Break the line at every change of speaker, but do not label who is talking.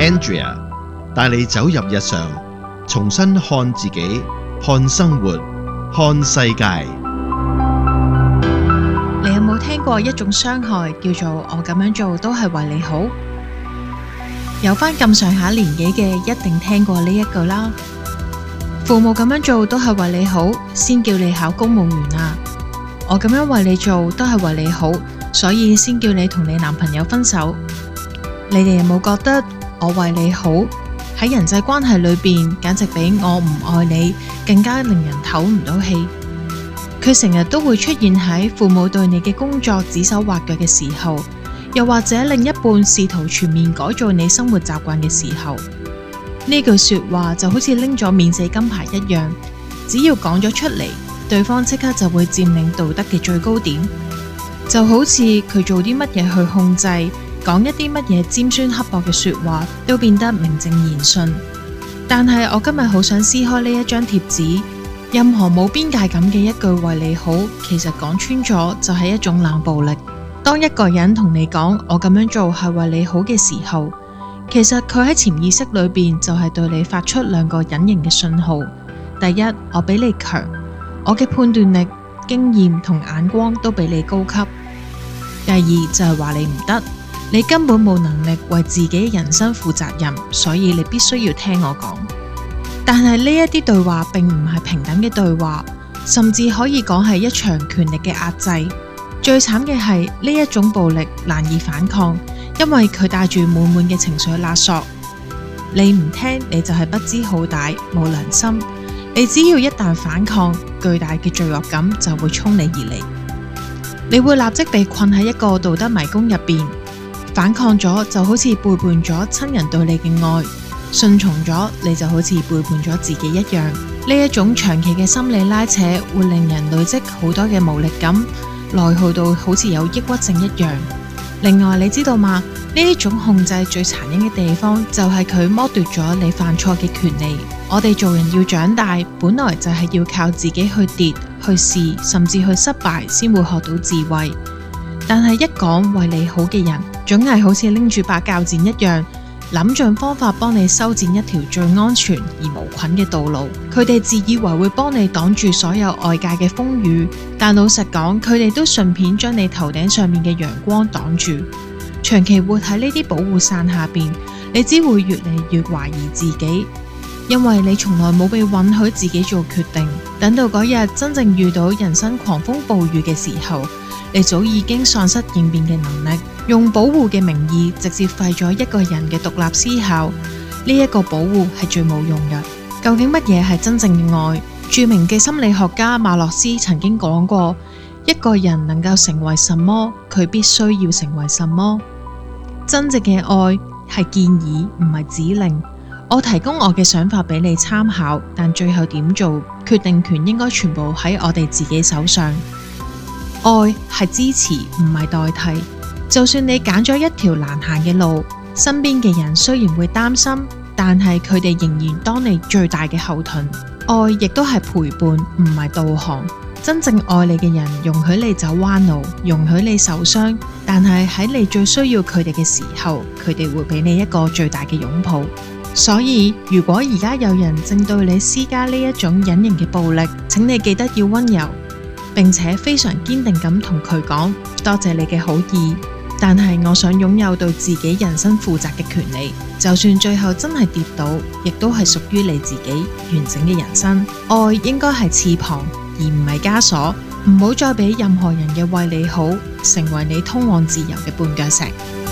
Andrea 帶你走入日常，重新看自己、看生活、看世界。
你有冇聽過一種傷害叫做我咁樣做都係為你好？有返咁上下年紀嘅一定聽過呢一句啦。父母咁樣做都係為你好，先叫你考公務員啊。我咁樣為你做都係為你好，所以先叫你同你男朋友分手。你哋有冇覺得我為你好喺人際關係裏邊，簡直比我唔愛你更加令人唞唔到氣？佢成日都會出現喺父母對你嘅工作指手畫腳嘅時候，又或者另一半試圖全面改造你生活習慣嘅時候。呢句說話就好似拎咗免死金牌一樣，只要講咗出嚟，對方即刻就會佔領道德嘅最高點。就好似佢做啲乜嘢去控制，講一啲乜嘢尖酸刻薄嘅說話，都變得名正言順。但係我今日好想撕開呢一張貼紙。任何冇邊界感嘅一句為你好，其實講穿咗就係一種冷暴力。當一個人同你講我咁樣做係為你好嘅時候，其實佢喺潛意識裏邊就係對你發出兩個隱形嘅信號。第一，我比你強，我嘅判斷力、經驗同眼光都比你高級。第二就係話你唔得，你根本冇能力為自己人生負責任，所以你必須要聽我講。但係呢一啲對話並唔係平等嘅對話，甚至可以講係一場權力嘅壓制。最慘嘅係呢一種暴力難以反抗，因為佢帶住滿滿嘅情緒勒索。你唔聽，你就係不知好歹、冇良心。你只要一旦反抗，巨大嘅罪惡感就會衝你而嚟。你會立即被困喺一個道德迷宮入邊，反抗咗就好似背叛咗親人對你嘅愛。順從咗，你就好似背叛咗自己一樣。呢一種長期嘅心理拉扯會令人累積好多嘅無力感，內耗到好似有抑鬱症一樣。另外，你知道嗎？呢一種控制最殘忍嘅地方就係佢剝奪咗你犯錯嘅權利。我哋做人要長大，本來就係要靠自己去跌、去試，甚至去失敗，先會學到智慧。但係一講為你好嘅人，總係好似拎住把鉸剪一樣，諗盡方法幫你修剪一條最安全而無菌嘅道路。佢哋自以為會幫你擋住所有外界嘅風雨，但老實講，佢哋都順便將你頭頂上面嘅陽光擋住。長期活喺呢啲保護傘下邊，你只會越嚟越懷疑自己，因為你從來冇被允許自己做決定。等到嗰日真正遇到人生狂風暴雨嘅時候，你早已經喪失應變嘅能力，用保護嘅名義直接廢咗一個人嘅獨立思考。呢一個保護係最冇用嘅。究竟乜嘢係真正嘅愛？著名嘅心理學家馬洛斯曾經講過，一個人能夠成為什麼，佢必須要成為什麼。真正嘅愛係建議，唔係指令。我提供我嘅想法俾你參考，但最後點做，決定權應該全部喺我哋自己手上。愛係支持，唔係代替。就算你揀咗一條難行嘅路，身邊嘅人雖然會擔心，但係佢哋仍然當你最大嘅後盾。愛亦都係陪伴，唔係導航。真正愛你嘅人容許你走彎路，容許你受傷，但係喺你最需要佢哋嘅時候，佢哋會俾你一個最大嘅擁抱。所以如果而家有人正對你施加呢一種隱形嘅暴力，請你記得要溫柔，並且非常堅定咁同佢講，多謝你嘅好意，但係我想擁有對自己人生負責嘅權利。就算最後真係跌倒，亦都係屬於你自己完整嘅人生。愛應該係翅膀，而唔係枷鎖。唔好再俾任何人嘅為你好成為你通往自由嘅絆腳石。